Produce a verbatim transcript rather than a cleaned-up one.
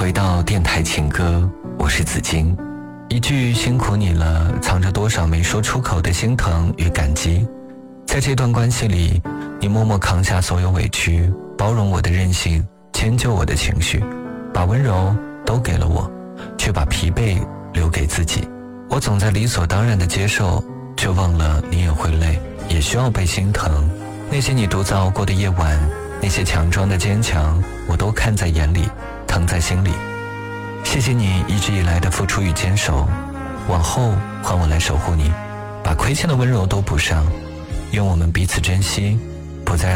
回到电台情歌，我是子金。一句辛苦你了，藏着多少没说出口的心疼与感激。在这段关系里，你默默扛下所有委屈，包容我的任性，迁就我的情绪，把温柔都给了我，却把疲惫留给自己。我总在理所当然的接受，却忘了你也会累，也需要被心疼。那些你独自熬过的夜晚，那些强装的坚强，我都看在眼里，疼在心里。谢谢你一直以来的付出与坚守，往后换我来守护你，把亏欠的温柔都补上。愿我们彼此珍惜，不再